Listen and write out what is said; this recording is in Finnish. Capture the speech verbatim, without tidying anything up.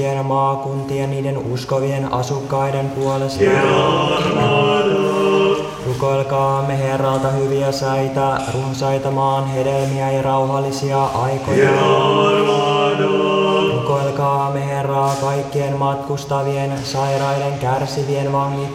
maakuntien niiden uskovien asukkaiden puolesta. Rukoilkaamme Herralta hyviä säitä, runsaita maan hedelmiä ja rauhallisia aikoja. Rukoilkaamme Herraa kaikkien matkustavien, sairaiden, kärsivien, vangittujen